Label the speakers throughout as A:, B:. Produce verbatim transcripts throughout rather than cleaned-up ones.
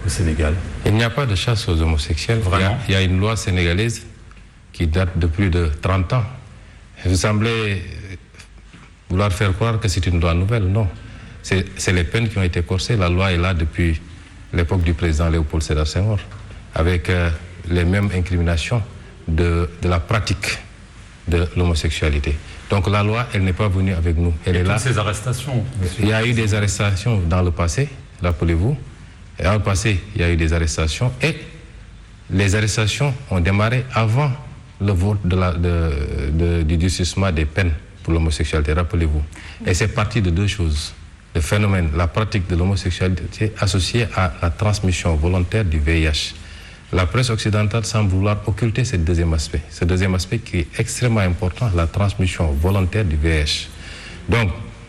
A: au Sénégal?
B: Il n'y a pas de chasse aux homosexuels.
A: Vraiment?
B: Il y a, il y a une loi sénégalaise qui date de plus de trente ans. Vous semblez vouloir faire croire que c'est une loi nouvelle. Non. C'est, c'est les peines qui ont été corsées. La loi est là depuis l'époque du président Léopold Sédar Senghor, avec euh, les mêmes incriminations de, de la pratique de l'homosexualité. Donc la loi, elle n'est pas venue avec nous. Elle
A: Et
B: est
A: toutes
B: là.
A: ces arrestations, monsieur.
B: Il y a eu des arrestations dans le passé, rappelez-vous. Et dans le passé, il y a eu des arrestations. Et les arrestations ont démarré avant le vote de la, de, de, du durcissement des peines pour l'homosexualité, rappelez-vous. Et c'est parti de deux choses. Le phénomène, la pratique de l'homosexualité associée à la transmission volontaire du V I H. La presse occidentale semble vouloir occulter ce deuxième aspect. Ce deuxième aspect qui est extrêmement important, la transmission volontaire du V I H. Donc,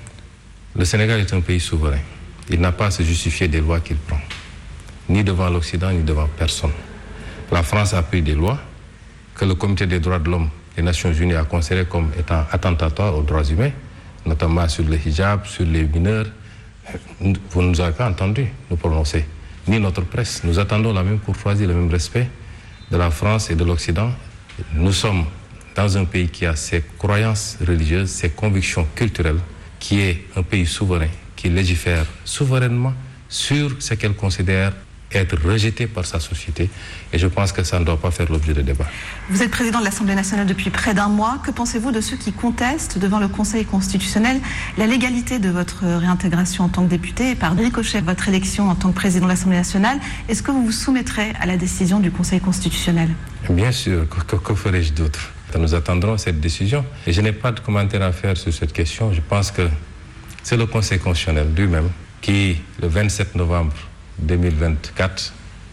B: le Sénégal est un pays souverain. Il n'a pas à se justifier des lois qu'il prend, ni devant l'Occident, ni devant personne. La France a pris des lois que le Comité des droits de l'homme des Nations Unies a considérées comme étant attentatoires aux droits humains, notamment sur le hijab, sur les mineurs. Vous ne nous avez pas entendu nous prononcer, ni notre presse. Nous attendons la même courtoisie, le même respect de la France et de l'Occident. Nous sommes dans un pays qui a ses croyances religieuses, ses convictions culturelles, qui est un pays souverain, qui légifère souverainement sur ce qu'elle considère être rejeté par sa société. Et je pense que ça ne doit pas faire l'objet de débat.
C: Vous êtes président de l'Assemblée nationale depuis près d'un mois. Que pensez-vous de ceux qui contestent devant le Conseil constitutionnel la légalité de votre réintégration en tant que député et par ricochet votre élection en tant que président de l'Assemblée nationale? Est-ce que vous vous soumettrez à la décision du Conseil constitutionnel?
B: Bien sûr. Que, que, que ferais-je d'autre? Nous attendrons cette décision. Et je n'ai pas de commentaire à faire sur cette question. Je pense que c'est le Conseil constitutionnel lui-même qui, le vingt-sept novembre deux mille vingt-quatre,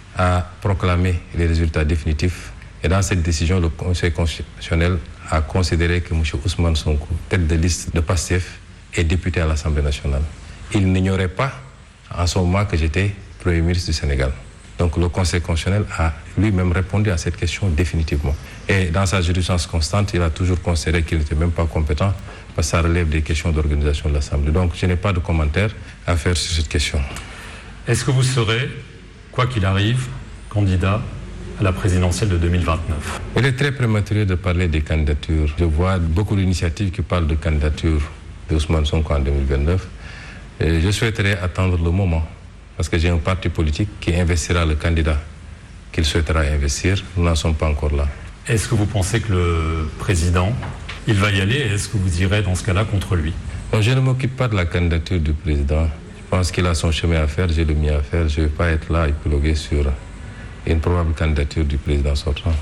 B: a proclamé les résultats définitifs. Et dans cette décision, le Conseil constitutionnel a considéré que M. Ousmane Sonko, tête de liste de PASTEF, est député à l'Assemblée nationale. Il n'ignorait pas en ce moment que j'étais Premier ministre du Sénégal. Donc le Conseil constitutionnel a lui-même répondu à cette question définitivement. Et dans sa jurisprudence constante, il a toujours considéré qu'il n'était même pas compétent parce que ça relève des questions d'organisation de l'Assemblée. Donc je n'ai pas de commentaire à faire sur cette question.
A: Est-ce que vous serez, quoi qu'il arrive, candidat à la présidentielle de deux mille vingt-neuf?
B: Il est très prématuré de parler des candidatures. Je vois beaucoup d'initiatives qui parlent de candidature d'Ousmane Sonko en deux mille vingt-neuf. Et je souhaiterais attendre le moment, parce que j'ai un parti politique qui investira le candidat qu'il souhaitera investir. Nous n'en sommes pas encore là.
A: Est-ce que vous pensez que le président, il va y aller, et est-ce que vous irez dans ce cas-là contre lui?
B: Non, je ne m'occupe pas de la candidature du président. Je pense qu'il a son chemin à faire, j'ai le mien à faire. Je ne vais pas être là épilogué sur une probable candidature du président sortant,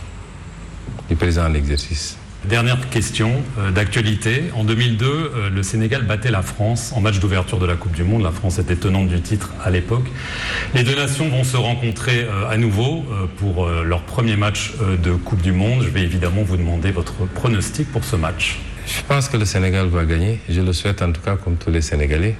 B: du président en exercice.
A: Dernière question euh, d'actualité. En deux mille deux, euh, le Sénégal battait la France en match d'ouverture de la Coupe du Monde. La France était tenante du titre à l'époque. Les deux nations vont se rencontrer euh, à nouveau euh, pour euh, leur premier match euh, de Coupe du Monde. Je vais évidemment vous demander votre pronostic pour ce match.
B: Je pense que le Sénégal va gagner. Je le souhaite en tout cas comme tous les Sénégalais.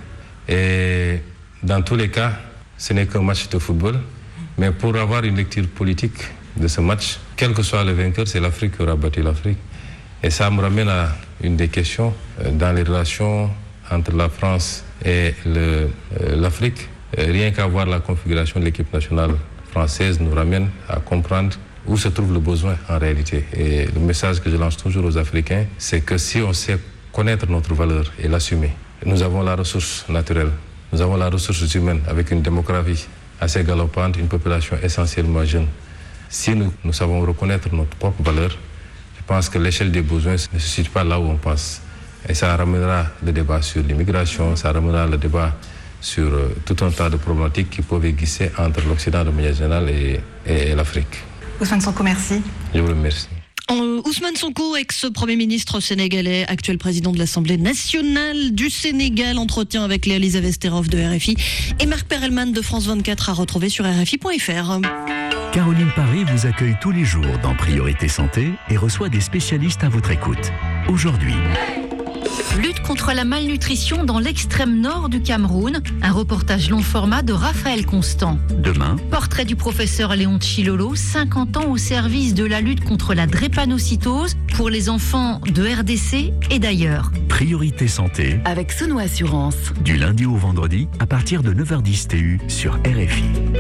B: Et dans tous les cas, ce n'est qu'un match de football. Mais pour avoir une lecture politique de ce match, quel que soit le vainqueur, c'est l'Afrique qui aura battu l'Afrique. Et ça me ramène à une des questions dans les relations entre la France et le, euh, l'Afrique. Rien qu'à voir la configuration de l'équipe nationale française nous ramène à comprendre où se trouve le besoin en réalité. Et le message que je lance toujours aux Africains, c'est que si on sait connaître notre valeur et l'assumer, nous avons la ressource naturelle, nous avons la ressource humaine avec une démographie assez galopante, une population essentiellement jeune. Si nous, nous savons reconnaître notre propre valeur, je pense que l'échelle des besoins ne se situe pas là où on pense. Et ça ramènera le débat sur l'immigration, ça ramènera le débat sur euh, tout un tas de problématiques qui peuvent exister entre l'Occident de manière générale et, et, et l'Afrique.
C: Ousmane Sonko, merci.
B: Je vous remercie.
D: Euh, Ousmane Sonko, ex-premier ministre sénégalais, actuel président de l'Assemblée nationale du Sénégal, entretien avec Léa Elisabeth Sterov de R F I et Marc Perelman de France vingt-quatre à retrouver sur R F I point F R.
E: Caroline Paré vous accueille tous les jours dans Priorité Santé et reçoit des spécialistes à votre écoute. Aujourd'hui,
F: lutte contre la malnutrition dans l'extrême nord du Cameroun. Un reportage long format de Raphaël Constant.
E: demain,
F: Portrait du professeur Léon Tchilolo, cinquante ans au service de la lutte contre la drépanocytose pour les enfants de R D C et d'ailleurs.
E: Priorité Santé,
F: Avec Sono Assurance.
E: du lundi au vendredi à partir de neuf heures dix T U sur R F I.